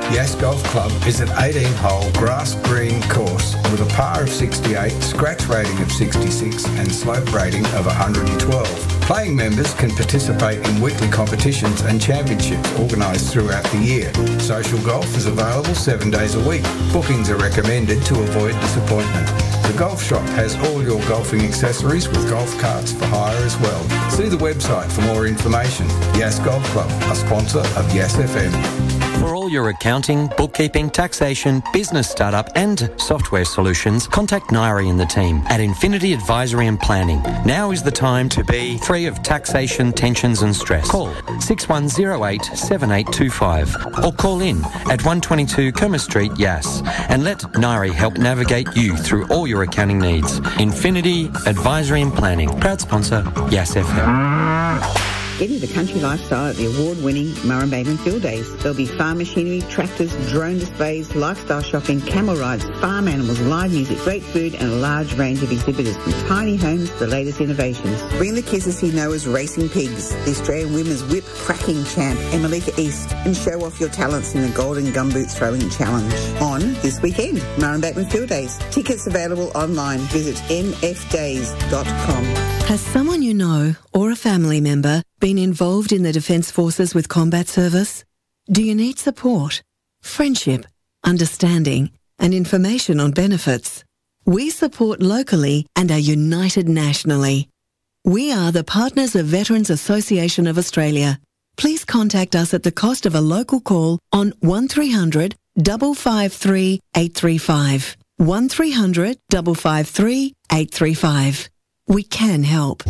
Yass Golf Club is an 18-hole grass green course with a par of 68, scratch rating of 66 and slope rating of 112. Playing members can participate in weekly competitions and championships organised throughout the year. Social golf is available 7 days a week. Bookings are recommended to avoid disappointment. The golf shop has all your golfing accessories with golf carts for hire as well. See the website for more information. Yass Golf Club, a sponsor of Yass FM. For all your accounting, bookkeeping, taxation, business startup and software solutions, contact Nairi and the team at Infinity Advisory and Planning. Now is the time to be free of taxation, tensions and stress. Call 6108 7825 or call in at 122 Kerma Street, Yass, and let Nairi help navigate you through all your accounting needs. Infinity Advisory and Planning, proud sponsor, Yass FM. Get into the country lifestyle at the award-winning Murrum Bateman Field Days. There'll be farm machinery, tractors, drone displays, lifestyle shopping, camel rides, farm animals, live music, great food and a large range of exhibitors from tiny homes to the latest innovations. Bring the kids to see Noah's Racing Pigs, the Australian Women's Whip Cracking Champ, Emelika East, and show off your talents in the Golden Gumboot Throwing Challenge on this weekend, Murrum Bateman Field Days. Tickets available online. Visit mfdays.com. Has someone you know or a family member been involved in the Defence Forces with combat service? Do you need support, friendship, understanding and information on benefits? We support locally and are united nationally. We are the partners of Veterans Association of Australia. Please contact us at the cost of a local call on 1300 553 835. 1300 553 835. We can help.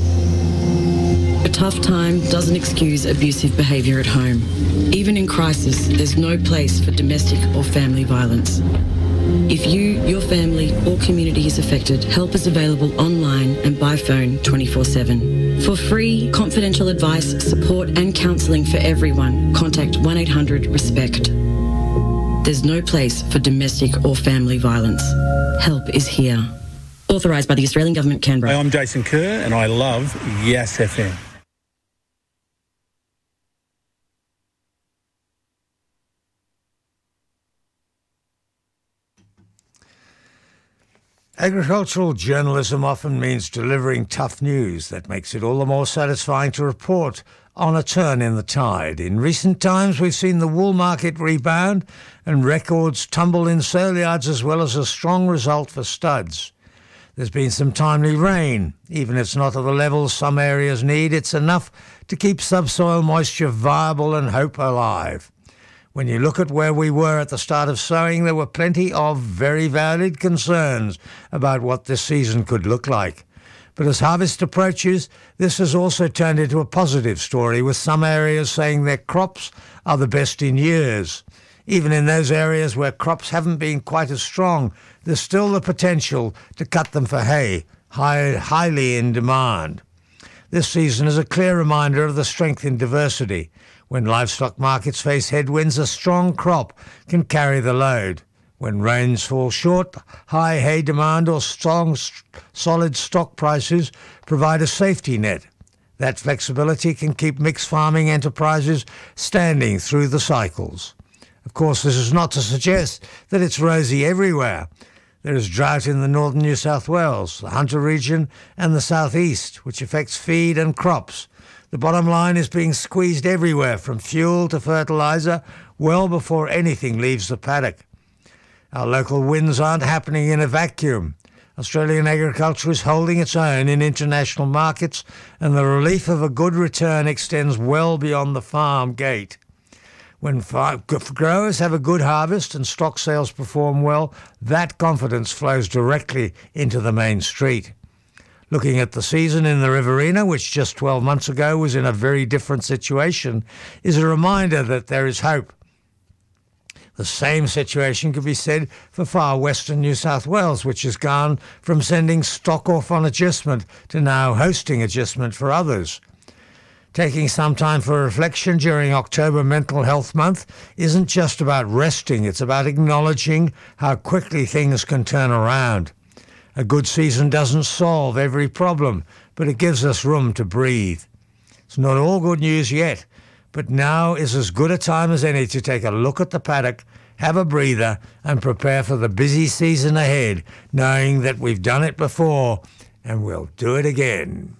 A tough time doesn't excuse abusive behaviour at home. Even in crisis, there's no place for domestic or family violence. If you, your family or community is affected, help is available online and by phone 24/7. For free, confidential advice, support and counselling for everyone, contact 1-800-RESPECT. There's no place for domestic or family violence. Help is here. Authorised by the Australian Government, Canberra. Hi, I'm Jason Kerr and I love Yass FM. Agricultural journalism often means delivering tough news that makes it all the more satisfying to report on a turn in the tide. In recent times, we've seen the wool market rebound and records tumble in sale yards as well as a strong result for studs. There's been some timely rain. Even if it's not at the levels some areas need, it's enough to keep subsoil moisture viable and hope alive. When you look at where we were at the start of sowing, there were plenty of very valid concerns about what this season could look like. But as harvest approaches, this has also turned into a positive story, with some areas saying their crops are the best in years. Even in those areas where crops haven't been quite as strong, there's still the potential to cut them for hay, highly in demand. This season is a clear reminder of the strength in diversity. When livestock markets face headwinds, a strong crop can carry the load. When rains fall short, high hay demand or strong, solid stock prices provide a safety net. That flexibility can keep mixed farming enterprises standing through the cycles. Of course, this is not to suggest that it's rosy everywhere. There is drought in the northern New South Wales, the Hunter region and the southeast, which affects feed and crops. The bottom line is being squeezed everywhere, from fuel to fertiliser, well before anything leaves the paddock. Our local wins aren't happening in a vacuum. Australian agriculture is holding its own in international markets, and the relief of a good return extends well beyond the farm gate. When growers have a good harvest and stock sales perform well, that confidence flows directly into the main street. Looking at the season in the Riverina, which just 12 months ago was in a very different situation, is a reminder that there is hope. The same situation could be said for far western New South Wales, which has gone from sending stock off on adjustment to now hosting adjustment for others. Taking some time for reflection during October Mental Health Month isn't just about resting, it's about acknowledging how quickly things can turn around. A good season doesn't solve every problem, but it gives us room to breathe. It's not all good news yet, but now is as good a time as any to take a look at the paddock have a breather and prepare for the busy season ahead, knowing that we've done it before and we'll do it again.